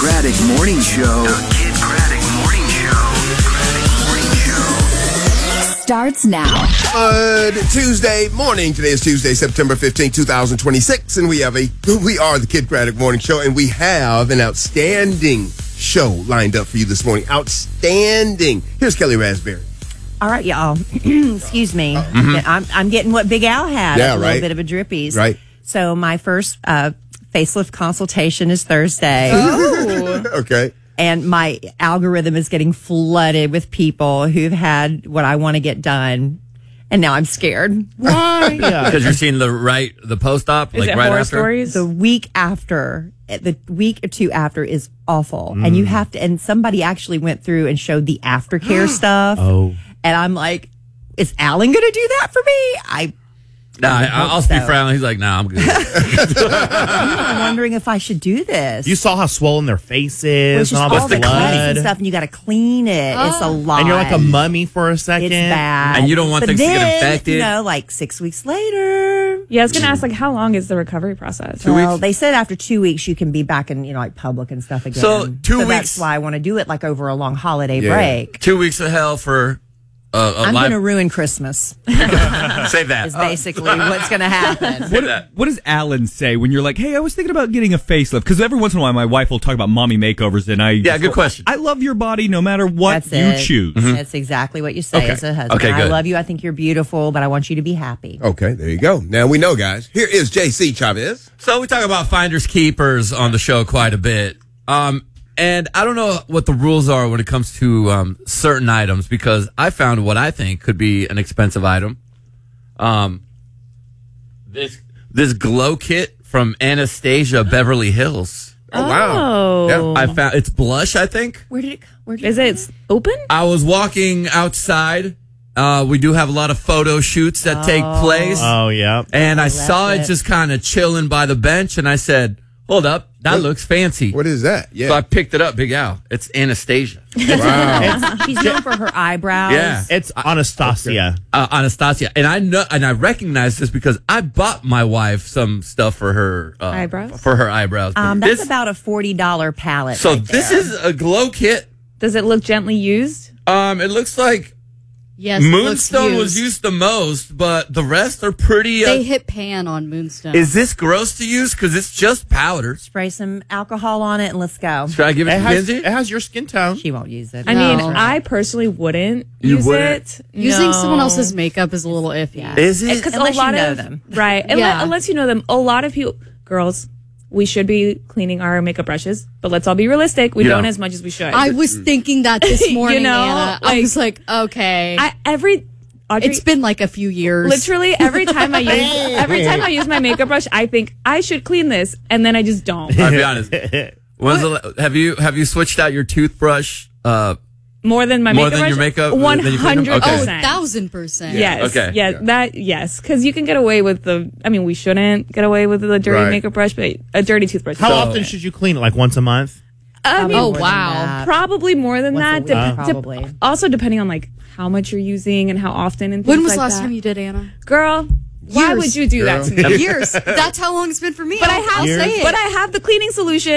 Craddock Morning Show. The Kid Craddock Morning Show. Starts now. Good Tuesday morning. Today is Tuesday, September 15, 2026, and we are the Kid Craddock Morning Show, and we have an outstanding show lined up for you this morning. Outstanding. Here's Kelly Raspberry. All right, y'all. Excuse me. I'm getting what Big Al had. Yeah, a right. little bit of a drippies. Right. So my first facelift consultation is Thursday. Okay. And my algorithm is getting flooded with people who've had what I want to get done. And now I'm scared. Why? Because you're seeing the post-op, Is like it right horror after? stories? The week or two after is awful. And you have to, and somebody actually went through and showed the aftercare stuff. Oh. And I'm like, is Alan going to do that for me? I'll speak for Alan. He's like, nah, I'm good. I'm wondering if I should do this. You saw how swollen their face Well, is it's just and all all the the cuts blood. and stuff, and you got to clean it. It's a lot. And you're like a mummy for a second. It's bad. And you don't want But things to get then, infected. You know, like 6 weeks later. Yeah, I was going to ask, like, how long is the recovery process? Well, they said after 2 weeks you can be back in, like public and stuff again. So, 2 weeks- That's why I want to do it like over a long holiday Yeah. break. 2 weeks of hell for I'm live. going to ruin Christmas. Save that. Is basically what's going to happen. Save that. What does Alan say when you're like, hey, I was thinking about getting a facelift? Because every once in a while, my wife will talk about mommy makeovers, and Yeah, good question. I love your body no matter what That's you it. choose. That's exactly what you say Okay. as a husband. Okay, I good. love you. I think you're beautiful, but I want you to be happy. Okay, there you go. Now we know, guys. Here is JC Chavez. So we talk about finders keepers on the show quite a bit. And I don't know what the rules are when it comes to certain items, because I found what I think could be an expensive item. This glow kit from Anastasia Beverly Hills. Oh, wow. Oh. I found it's blush, I think. Where did it Is it open? I was walking outside. We do have a lot of photo shoots that take place. Oh, yeah. And I left saw it it. just kind of chilling by the bench, and I said, hold up, that looks fancy. What is that? Yeah. So I picked it up, Big Al. It's Anastasia. Wow. She's known for her eyebrows. Yeah. It's Anastasia. Anastasia. And I know, and I recognize this because I bought my wife some stuff for her Eyebrows? For her eyebrows. But That's this- about a $40 palette. so right this there. is a glow kit. Does it look gently used? It looks like Yes, it looks Moonstone was used the most, but the rest are pretty. They hit pan on Moonstone. Is this gross to use? Because it's just powder. Spray some alcohol on it and let's go. Should I give it It to has, Kenzie? it has your skin tone. She won't use it. I mean, No. I personally wouldn't You use wouldn't? it. Using No. someone else's makeup is a little iffy. Yeah. Is it? Because Unless a lot you know of them. right, Yeah. unless you know them. A lot of people, girls, we should be cleaning our makeup brushes, but let's all be realistic. We Yeah. don't as much as we should. I was thinking that this morning, You know, Anna. I like- was like, okay. Audrey, It's been like a few years. literally every time I use my makeup brush, I think I should clean this, and then I just don't. I'll be honest. Have you switched out your toothbrush? More than my More makeup than brush. your makeup- than you clean them? 100%. Okay. 1,000%. Yes. Okay. Yeah. Yes. Because you can get away with we shouldn't get away with the dirty Right. makeup brush, but a dirty toothbrush. How So- often should you clean it? Like once a month? Probably Oh, more than wow. that. Probably more than Once a that. week, probably. Also, depending on like how much you're using and how often and things When was like the last that. time you did, Anna? Girl, why Years. would you do that to me? Years. That's how long it's been for me. But I'll say it. But I have the cleaning solution.